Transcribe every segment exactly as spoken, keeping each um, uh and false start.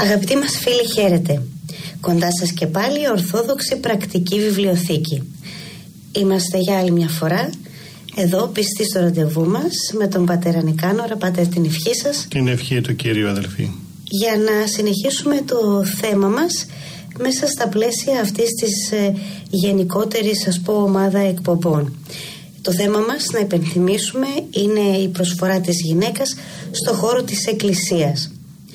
Αγαπητοί μας φίλοι, χαίρετε. Κοντά σας και πάλι η Ορθόδοξη Πρακτική Βιβλιοθήκη. Είμαστε για άλλη μια φορά εδώ πιστοί στο ραντεβού μας με τον πατέρα Νικάνορα. Πάτερ, την ευχή σας. Την ευχή του Κύριου, αδελφοί. Για να συνεχίσουμε το θέμα μας μέσα στα πλαίσια αυτής της ε, γενικότερης, ας πω, ομάδα εκπομπών. Το θέμα μας, να υπενθυμίσουμε, είναι η προσφορά της γυναίκας στο χώρο της Εκκλησίας.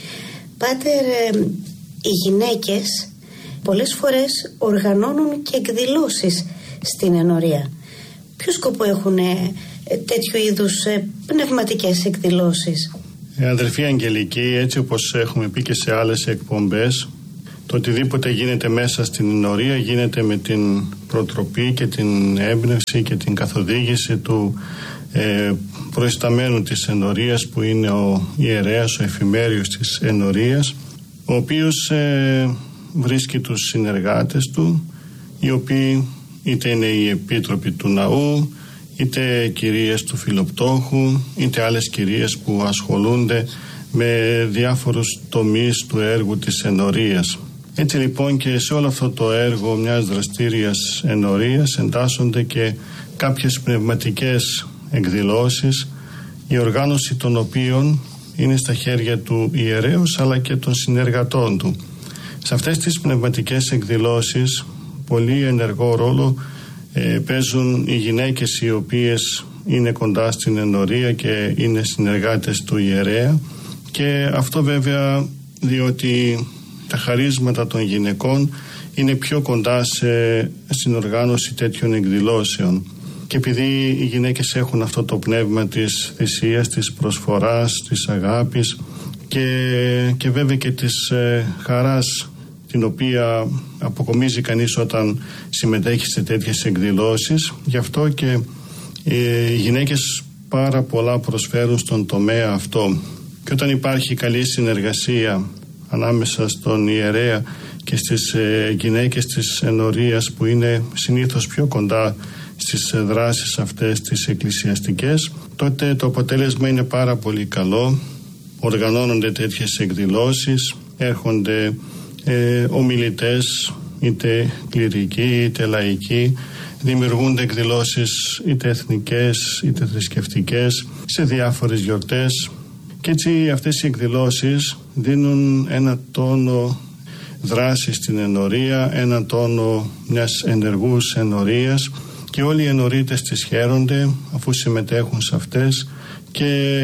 Πάτερ, ε, οι γυναίκες πολλές φορές οργανώνουν και εκδηλώσεις στην ενορία. Ποιο σκοπό έχουν ε, τέτοιου είδους ε, πνευματικές εκδηλώσεις? Ε, αδελφοί Αγγελική, έτσι όπως έχουμε πει και σε άλλες εκπομπές, το οτιδήποτε γίνεται μέσα στην ενορία γίνεται με την προτροπή και την έμπνευση και την καθοδήγηση του ε, προϊσταμένου της ενορίας, που είναι ο ιερέας, ο εφημέριος της ενορίας, ο οποίος ε, βρίσκει τους συνεργάτες του, οι οποίοι είτε είναι οι επίτροποι του ναού, είτε κυρίες του Φιλοπτώχου, είτε άλλες κυρίες που ασχολούνται με διάφορους τομείς του έργου της ενορίας. Έτσι λοιπόν και σε όλο αυτό το έργο μιας δραστήριας ενορίας εντάσσονται και κάποιες πνευματικές εκδηλώσεις, η οργάνωση των οποίων είναι στα χέρια του ιερέως αλλά και των συνεργατών του. Σε αυτές τις πνευματικές εκδηλώσεις πολύ ενεργό ρόλο ε, παίζουν οι γυναίκες, οι οποίες είναι κοντά στην ενορία και είναι συνεργάτες του ιερέα, και αυτό βέβαια διότι τα χαρίσματα των γυναικών είναι πιο κοντά σε, στην οργάνωση τέτοιων εκδηλώσεων, και επειδή οι γυναίκες έχουν αυτό το πνεύμα της θυσίας, της προσφοράς, της αγάπης και, και βέβαια και της ε, χαράς, την οποία αποκομίζει κανείς όταν συμμετέχει σε τέτοιες εκδηλώσεις. Γι' αυτό και οι γυναίκες πάρα πολλά προσφέρουν στον τομέα αυτό. Και όταν υπάρχει καλή συνεργασία ανάμεσα στον ιερέα και στις γυναίκες της ενορίας, που είναι συνήθως πιο κοντά στις δράσεις αυτές τις εκκλησιαστικές, τότε το αποτέλεσμα είναι πάρα πολύ καλό. Οργανώνονται τέτοιες εκδηλώσεις, έρχονται Ε, ομιλητές, είτε κληρικοί είτε λαϊκοί, δημιουργούνται εκδηλώσεις είτε εθνικές είτε θρησκευτικές σε διάφορες γιορτές, και έτσι αυτές οι εκδηλώσεις δίνουν ένα τόνο δράση στην ενορία, ένα τόνο μιας ενεργούς ενορίας, και όλοι οι ενορίτες τις χαίρονται αφού συμμετέχουν σε αυτές, και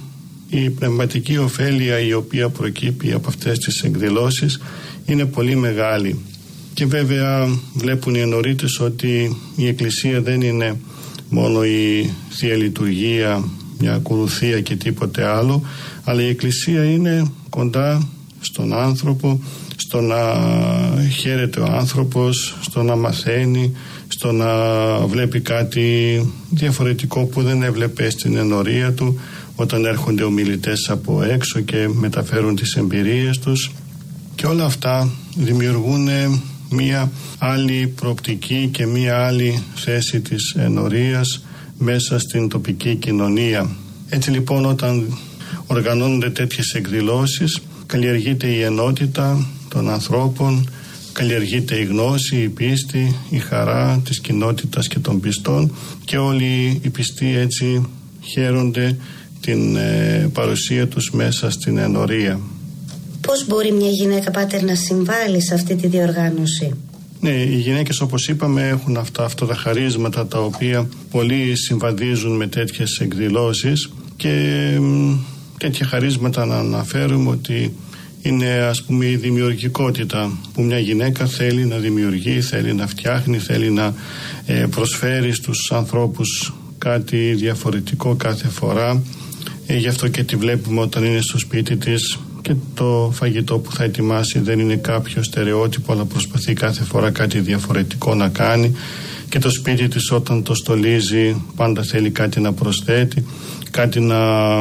η πνευματική ωφέλεια η οποία προκύπτει από αυτές τις εκδηλώσεις είναι πολύ μεγάλη. Και βέβαια βλέπουν οι ενορίτες ότι η Εκκλησία δεν είναι μόνο η Θεία Λειτουργία, μια ακολουθία και τίποτε άλλο, αλλά η Εκκλησία είναι κοντά στον άνθρωπο, στο να χαίρεται ο άνθρωπος, στο να μαθαίνει, στο να βλέπει κάτι διαφορετικό που δεν έβλεπε στην ενορία του, όταν έρχονται ομιλητές από έξω και μεταφέρουν τις εμπειρίες τους, και όλα αυτά δημιουργούν μία άλλη προοπτική και μία άλλη θέση της ενορίας μέσα στην τοπική κοινωνία. Έτσι λοιπόν, όταν οργανώνονται τέτοιες εκδηλώσεις, καλλιεργείται η ενότητα των ανθρώπων, καλλιεργείται η γνώση, η πίστη, η χαρά της κοινότητας και των πιστών, και όλοι οι πιστοί έτσι χαίρονται την ε, παρουσία τους μέσα στην ενορία. Πώς μπορεί μια γυναίκα, πάτερ, να συμβάλλει σε αυτή τη διοργάνωση? Ναι, οι γυναίκες, όπως είπαμε, έχουν αυτά, αυτά τα χαρίσματα τα οποία πολλοί συμβαδίζουν με τέτοιες εκδηλώσεις, και μ, τέτοια χαρίσματα να αναφέρουμε ότι είναι, ας πούμε, η δημιουργικότητα, που μια γυναίκα θέλει να δημιουργεί, θέλει να φτιάχνει, θέλει να ε, προσφέρει στους ανθρώπους κάτι διαφορετικό κάθε φορά. Ε, γι' αυτό και τη βλέπουμε όταν είναι στο σπίτι της, και το φαγητό που θα ετοιμάσει δεν είναι κάποιο στερεότυπο, αλλά προσπαθεί κάθε φορά κάτι διαφορετικό να κάνει, και το σπίτι της όταν το στολίζει πάντα θέλει κάτι να προσθέτει, κάτι, να,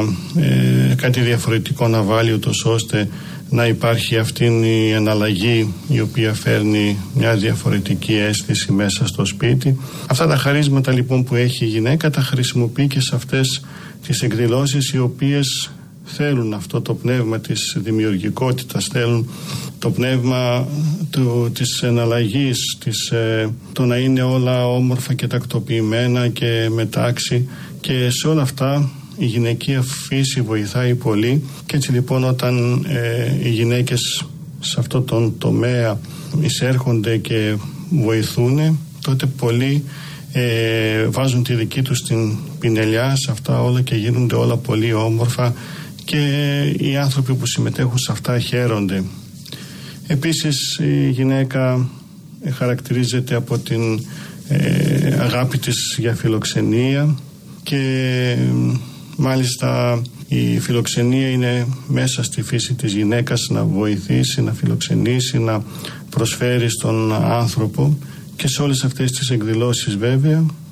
ε, κάτι διαφορετικό να βάλει, ούτως ώστε να υπάρχει αυτήν η εναλλαγή η οποία φέρνει μια διαφορετική αίσθηση μέσα στο σπίτι. Αυτά τα χαρίσματα λοιπόν που έχει η γυναίκα τα χρησιμοποιεί και σε αυτές τις εκδηλώσεις, οι οποίες θέλουν αυτό το πνεύμα της δημιουργικότητας, θέλουν το πνεύμα του, της εναλλαγής, της, ε, το να είναι όλα όμορφα και τακτοποιημένα και με τάξη, και σε όλα αυτά η γυναικεία φύση βοηθάει πολύ. Και έτσι λοιπόν όταν ε, οι γυναίκες σε αυτό τον τομέα εισέρχονται και βοηθούν, τότε πολλοί ε, βάζουν τη δική τους την πινελιά σε αυτά όλα και γίνονται όλα πολύ όμορφα, και οι άνθρωποι που συμμετέχουν σε αυτά χαίρονται. Επίσης η γυναίκα χαρακτηρίζεται από την ε, αγάπη της για φιλοξενία, και μάλιστα η φιλοξενία είναι μέσα στη φύση της γυναίκας, να βοηθήσει, να φιλοξενήσει, να προσφέρει στον άνθρωπο, και σε όλες αυτές τις εκδηλώσεις βέβαια